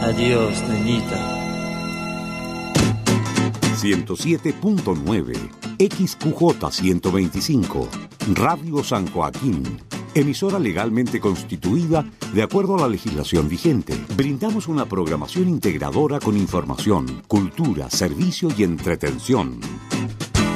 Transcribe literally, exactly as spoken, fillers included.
Adiós, nenita. ciento siete punto nueve, X Q J ciento veinticinco, Radio San Joaquín, emisora legalmente constituida de acuerdo a la legislación vigente. Brindamos una programación integradora con información, cultura, servicio y entretención.